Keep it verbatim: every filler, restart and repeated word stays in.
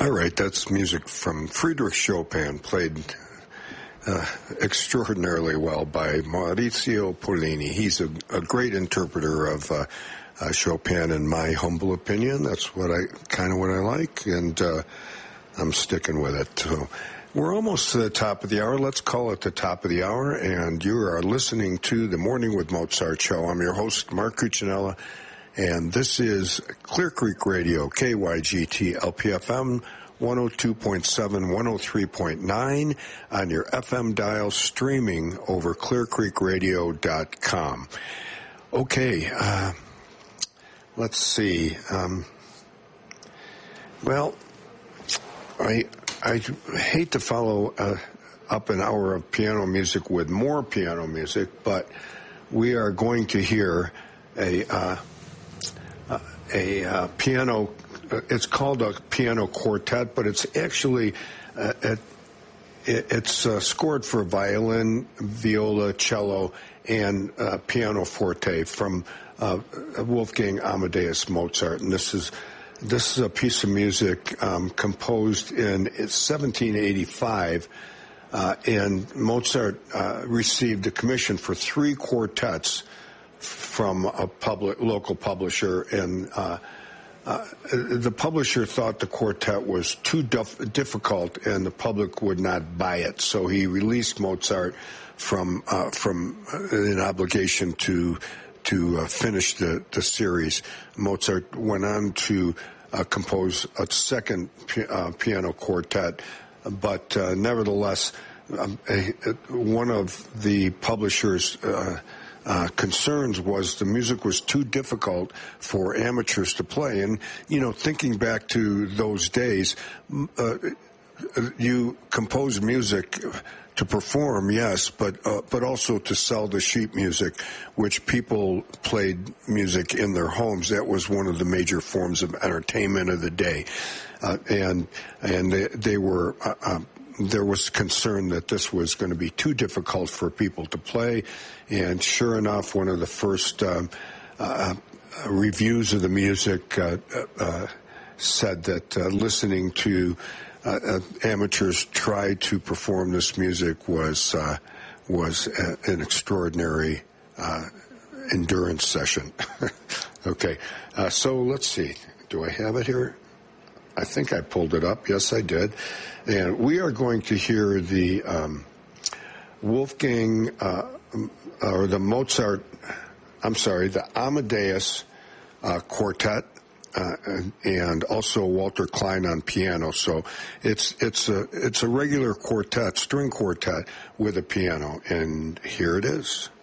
All right, that's music from Friedrich Chopin, played uh, extraordinarily well by Maurizio Pollini. He's a, a great interpreter of uh, uh, Chopin, in my humble opinion. That's what I kind of what I like, and uh, I'm sticking with it. So we're almost to the top of the hour. Let's call it the top of the hour, and you are listening to the Morning with Mozart show. I'm your host, Mark Cuccinella. And this is Clear Creek Radio, K Y G T L P F M, one oh two point seven, one oh three point nine on your F M dial, streaming over clear creek radio dot com. Okay, uh, let's see. Um, well, I I hate to follow uh, up an hour of piano music with more piano music, but we are going to hear a... Uh, Uh, a uh, piano, uh, it's called a piano quartet, but it's actually, uh, it, it's uh, scored for violin, viola, cello, and uh, piano forte from uh, Wolfgang Amadeus Mozart. And this is this is a piece of music um, composed in seventeen eighty-five, uh, and Mozart uh, received a commission for three quartets from a public local publisher, and uh, uh, the publisher thought the quartet was too dif- difficult, and the public would not buy it. So he released Mozart from uh, from an obligation to to uh, finish the, the series. Mozart went on to uh, compose a second pi- uh, piano quartet, but uh, nevertheless, um, a, a, one of the publishers. Uh, Uh, concerns was the music was too difficult for amateurs to play. And, you know, thinking back to those days, uh, you compose music to perform, yes, but uh, but also to sell the sheet music, which people played music in their homes. That was one of the major forms of entertainment of the day. Uh, and and they, they were... Uh, uh, there was concern that this was going to be too difficult for people to play, and sure enough, one of the first um, uh, reviews of the music uh, uh, said that uh, listening to uh, uh, amateurs try to perform this music was uh, was a, an extraordinary uh, endurance session. Okay, uh, so let's see. Do I have it here? I think I pulled it up. Yes, I did. And we are going to hear the um, Wolfgang, uh, or the Mozart, I'm sorry, the Amadeus uh, Quartet, uh, and, and also Walter Klein on piano. So it's it's a it's a regular quartet, string quartet with a piano. And here it is.